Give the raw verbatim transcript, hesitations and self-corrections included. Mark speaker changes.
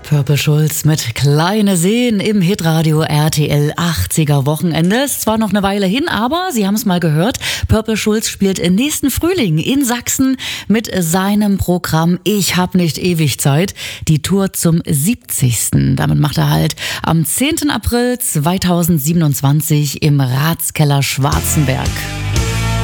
Speaker 1: Purple Schulz mit Kleine Seen im Hitradio R T L achtziger Wochenende. Ist zwar noch eine Weile hin, aber Sie haben es mal gehört, Purple Schulz spielt im nächsten Frühling in Sachsen mit seinem Programm Ich hab nicht ewig Zeit, die Tour zum siebzigsten. Damit macht er halt am zehnten April zweitausendsiebenundzwanzig im Ratskeller Schwarzenberg.